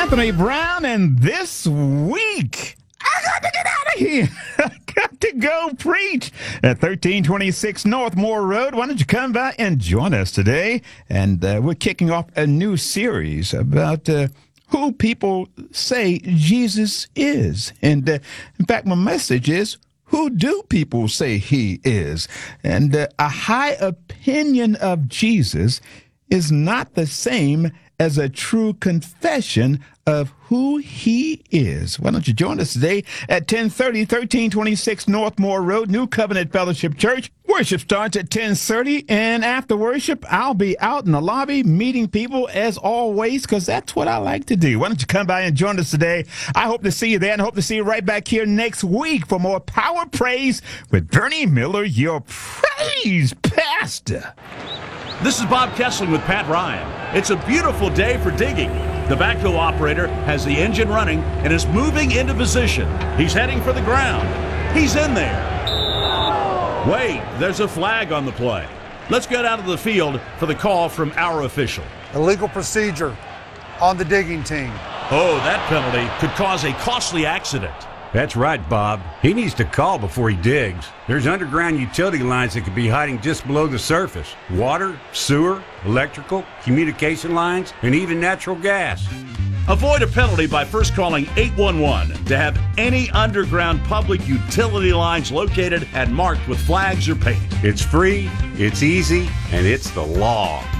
Anthony Brown, and this week, I got to get out of here. I got to go preach at 1326 North Moore Road. Why don't you come by and join us today? And we're kicking off a new series about who people say Jesus is. And in fact, my message is, who do people say he is? And a high opinion of Jesus is not the same as a true confession of who he is. Why don't you join us today at 10:30, 1326 North Moore Road, New Covenant Fellowship Church. Worship starts at 10:30, and after worship, I'll be out in the lobby meeting people as always, because that's what I like to do. Why don't you come by and join us today? I hope to see you there, and I hope to see you right back here next week for more Power Praise with Bernie Miller, your praise pastor. This is Bob Kessling with Pat Ryan. It's a beautiful day for digging. The backhoe operator has the engine running and is moving into position. He's heading for the ground. He's in there. Wait, there's a flag on the play. Let's get out of the field for the call from our official. Illegal procedure on the digging team. Oh, that penalty could cause a costly accident. That's right, Bob. He needs to call before he digs. There's underground utility lines that could be hiding just below the surface. Water, sewer, electrical, communication lines, and even natural gas. Avoid a penalty by first calling 811 to have any underground public utility lines located and marked with flags or paint. It's free, it's easy, and it's the law.